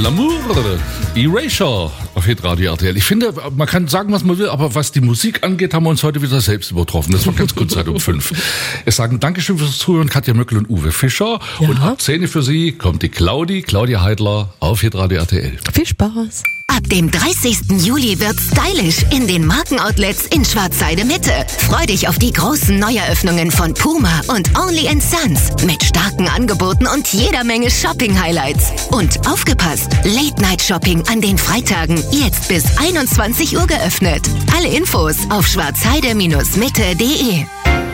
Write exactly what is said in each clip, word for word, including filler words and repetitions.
L'amour, Erasure auf Hitradio R T L. Ich finde, man kann sagen, was man will, aber was die Musik angeht, haben wir uns heute wieder selbst übertroffen. Das war ganz gut Zeit um fünf. Wir sagen Dankeschön fürs Zuhören, Katja Möckel und Uwe Fischer. Ja. Und ab zehn für Sie kommt die Claudi, Claudia Heidler auf Hitradio R T L. Viel Spaß. Ab dem dreißigsten Juli wird's stylisch in den Markenoutlets in Schwarzheide Mitte. Freu dich auf die großen Neueröffnungen von Puma und Only and Sons mit starken Angeboten und jeder Menge Shopping-Highlights. Und aufgepasst, Late-Night-Shopping an den Freitagen jetzt bis einundzwanzig Uhr geöffnet. Alle Infos auf schwarzheide Mitte punkt de.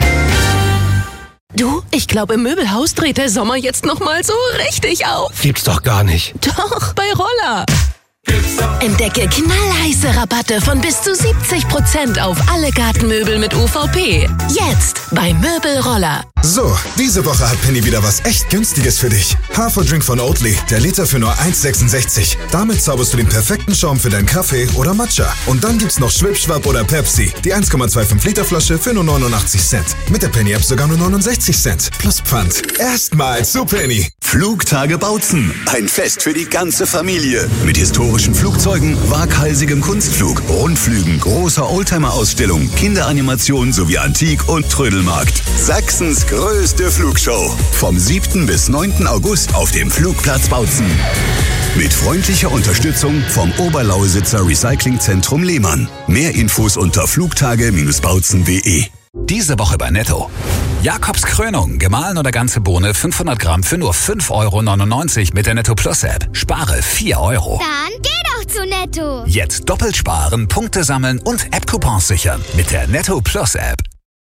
Du, ich glaube, im Möbelhaus dreht der Sommer jetzt nochmal so richtig auf. Gibt's doch gar nicht. Doch, bei Roller. Entdecke knallheiße Rabatte von bis zu siebzig Prozent auf alle Gartenmöbel mit U V P. Jetzt bei Möbelroller. So, diese Woche hat Penny wieder was echt Günstiges für dich. Haferdrink von Oatly, der Liter für nur eins sechsundsechzig. Damit zauberst du den perfekten Schaum für deinen Kaffee oder Matcha. Und dann gibt's noch Schwipschwapp oder Pepsi, die eins Komma fünfundzwanzig Liter Flasche für nur neunundachtzig Cent. Mit der Penny-App sogar nur neunundsechzig Cent. Plus Pfand. Erstmal zu Penny. Flugtage Bautzen. Ein Fest für die ganze Familie. Mit historischen Flugzeugen, waghalsigem Kunstflug, Rundflügen, großer Oldtimer-Ausstellung, Kinderanimationen sowie Antik- und Trödelmarkt. Sachsens größte Flugshow. Vom siebten bis neunten August auf dem Flugplatz Bautzen. Mit freundlicher Unterstützung vom Oberlausitzer Recyclingzentrum Lehmann. Mehr Infos unter flugtage Bindestrich bautzen punkt de. Diese Woche bei Netto. Jakobs Krönung, gemahlen oder ganze Bohne fünfhundert Gramm für nur fünf Euro neunundneunzig mit der Netto Plus App. Spare vier Euro. Dann geh doch zu Netto. Jetzt doppelt sparen, Punkte sammeln und App-Coupons sichern mit der Netto Plus App.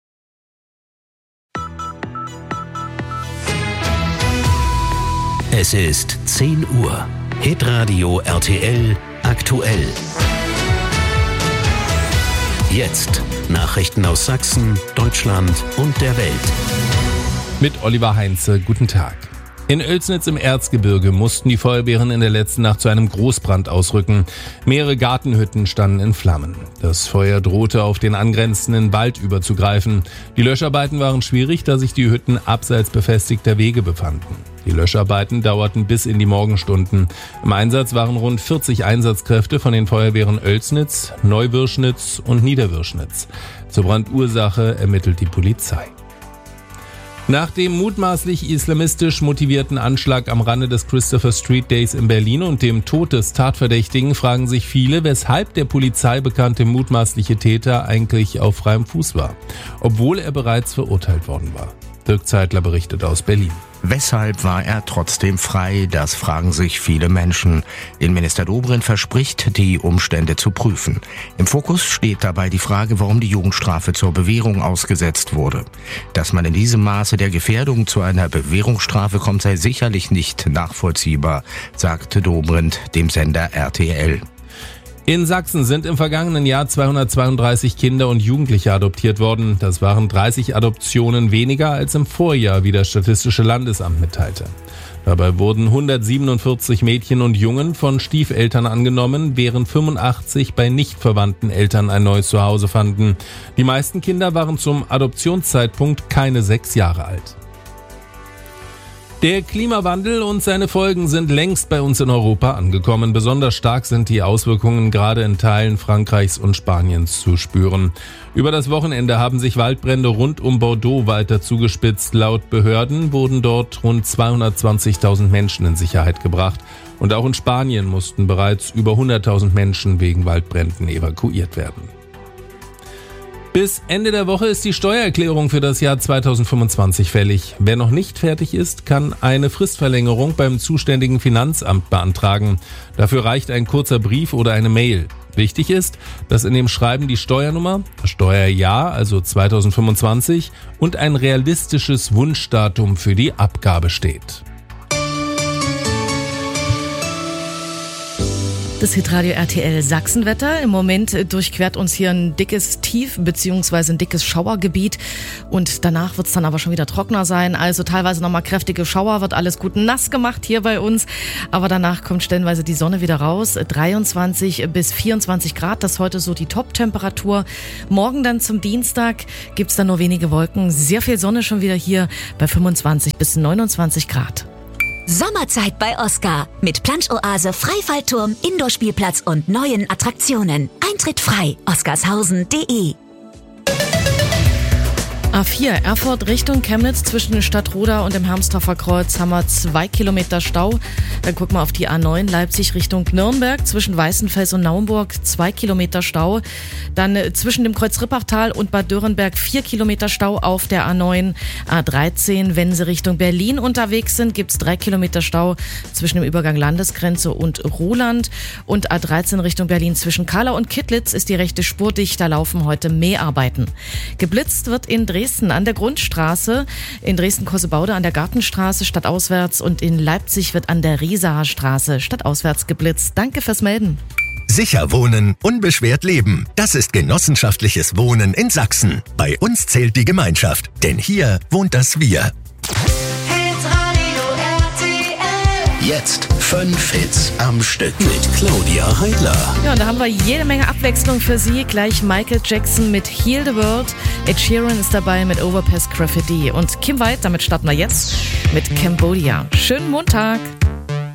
Es ist zehn Uhr. Hitradio R T L aktuell. Jetzt Nachrichten aus Sachsen, Deutschland und der Welt. Mit Oliver Heinze, guten Tag. In Oelsnitz im Erzgebirge mussten die Feuerwehren in der letzten Nacht zu einem Großbrand ausrücken. Mehrere Gartenhütten standen in Flammen. Das Feuer drohte auf den angrenzenden Wald überzugreifen. Die Löscharbeiten waren schwierig, da sich die Hütten abseits befestigter Wege befanden. Die Löscharbeiten dauerten bis in die Morgenstunden. Im Einsatz waren rund vierzig Einsatzkräfte von den Feuerwehren Oelsnitz, Neuwirschnitz und Niederwirschnitz. Zur Brandursache ermittelt die Polizei. Nach dem mutmaßlich islamistisch motivierten Anschlag am Rande des Christopher Street Days in Berlin und dem Tod des Tatverdächtigen fragen sich viele, weshalb der Polizei bekannte mutmaßliche Täter eigentlich auf freiem Fuß war, obwohl er bereits verurteilt worden war. Dirk Zeitler berichtet aus Berlin. Weshalb war er trotzdem frei? Das fragen sich viele Menschen. Innenminister Dobrindt verspricht, die Umstände zu prüfen. Im Fokus steht dabei die Frage, warum die Jugendstrafe zur Bewährung ausgesetzt wurde. Dass man in diesem Maße der Gefährdung zu einer Bewährungsstrafe kommt, sei sicherlich nicht nachvollziehbar, sagte Dobrindt dem Sender R T L. In Sachsen sind im vergangenen Jahr zweihundertzweiunddreißig Kinder und Jugendliche adoptiert worden. Das waren dreißig Adoptionen weniger als im Vorjahr, wie das Statistische Landesamt mitteilte. Dabei wurden hundertsiebenundvierzig Mädchen und Jungen von Stiefeltern angenommen, während fünfundachtzig bei nicht verwandten Eltern ein neues Zuhause fanden. Die meisten Kinder waren zum Adoptionszeitpunkt keine sechs Jahre alt. Der Klimawandel und seine Folgen sind längst bei uns in Europa angekommen. Besonders stark sind die Auswirkungen gerade in Teilen Frankreichs und Spaniens zu spüren. Über das Wochenende haben sich Waldbrände rund um Bordeaux weiter zugespitzt. Laut Behörden wurden dort rund zweihundertzwanzigtausend Menschen in Sicherheit gebracht. Und auch in Spanien mussten bereits über hunderttausend Menschen wegen Waldbränden evakuiert werden. Bis Ende der Woche ist die Steuererklärung für das Jahr zweitausendfünfundzwanzig fällig. Wer noch nicht fertig ist, kann eine Fristverlängerung beim zuständigen Finanzamt beantragen. Dafür reicht ein kurzer Brief oder eine Mail. Wichtig ist, dass in dem Schreiben die Steuernummer, das Steuerjahr, also zweitausendfünfundzwanzig, und ein realistisches Wunschdatum für die Abgabe steht. Das Hitradio R T L Sachsenwetter. Im Moment durchquert uns hier ein dickes Tief bzw. ein dickes Schauergebiet und danach wird es dann aber schon wieder trockener sein. Also teilweise nochmal kräftige Schauer, wird alles gut nass gemacht hier bei uns. Aber danach kommt stellenweise die Sonne wieder raus. dreiundzwanzig bis vierundzwanzig Grad, das ist heute so die Top-Temperatur. Morgen dann zum Dienstag gibt's dann nur wenige Wolken. Sehr viel Sonne schon wieder hier bei fünfundzwanzig bis neunundzwanzig Grad. Sommerzeit bei Oscar. Mit Plansch-Oase, Freifallturm, Indoor-Spielplatz und neuen Attraktionen. Eintritt frei. oscarshausen punkt de. A vier, Erfurt Richtung Chemnitz zwischen Stadtroda und dem Hermsdorfer Kreuz haben wir zwei Kilometer Stau. Dann gucken wir auf die A neun, Leipzig Richtung Nürnberg zwischen Weißenfels und Naumburg, zwei Kilometer Stau. Dann äh, zwischen dem Kreuz Rippachtal und Bad Dürrenberg vier Kilometer Stau auf der A neun. A dreizehn, wenn Sie Richtung Berlin unterwegs sind, gibt's drei Kilometer Stau zwischen dem Übergang Landesgrenze und Roland. Und A dreizehn Richtung Berlin zwischen Kahlau und Kittlitz ist die rechte Spur dicht, da laufen heute Mäharbeiten. Geblitzt wird in Dresden Dresden an der Grundstraße, in Dresden-Kossebaude an der Gartenstraße stadtauswärts und in Leipzig wird an der Riesaer Straße stadtauswärts geblitzt. Danke fürs Melden. Sicher wohnen, unbeschwert leben. Das ist genossenschaftliches Wohnen in Sachsen. Bei uns zählt die Gemeinschaft, denn hier wohnt das Wir. Jetzt fünf Hits am Stück mit Claudia Heidler. Ja, und da haben wir jede Menge Abwechslung für Sie. Gleich Michael Jackson mit Heal the World. Ed Sheeran ist dabei mit Overpass Graffiti. Und Kim White, damit starten wir jetzt mit Cambodia. Schönen Montag.